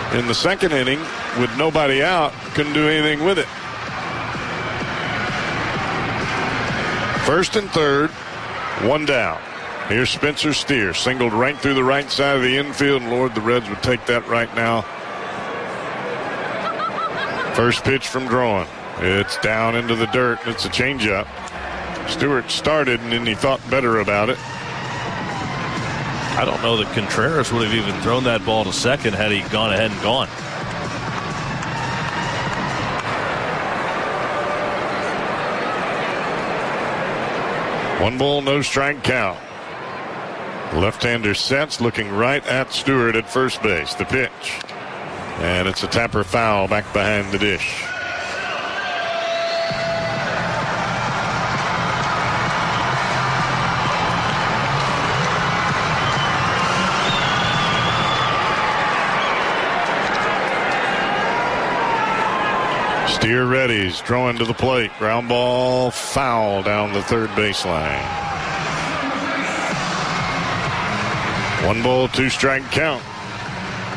in the second inning with nobody out. Couldn't do anything with it. First and third, one down. Here's Spencer Steer, singled right through the right side of the infield. Lord, the Reds would take that right now. First pitch from Drowan. It's down into the dirt. It's a changeup. Stewart started, and then he thought better about it. I don't know that Contreras would have even thrown that ball to second had he gone ahead and gone. One ball, no strike count. Left-hander sets, looking right at Stewart at first base. The pitch. And it's a tapper foul back behind the dish. Steer readies, throwing to the plate. Ground ball, foul down the third baseline. One ball, two strike count.